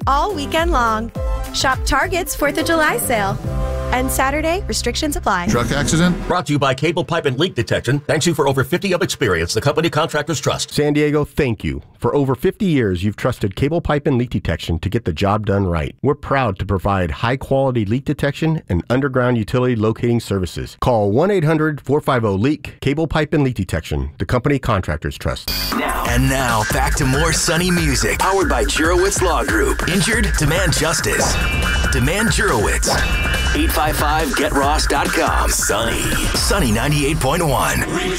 all weekend long. Shop Target's 4th of July sale. And Saturday, restrictions apply. Truck accident? Brought to you by Cable Pipe and Leak Detection. Thanks you for over 50 of experience. The company contractors trust. San Diego, thank you. For over 50 years, you've trusted Cable Pipe and Leak Detection to get the job done right. We're proud to provide high-quality leak detection and underground utility locating services. Call 1-800-450-LEAK. Cable Pipe and Leak Detection. The company contractors trust. Now, back to more Sunny music. Powered by Jurowitz Law Group. Injured? Demand justice. Demand Jurowitz. 855-GetRoss.com. Sunny 98.1.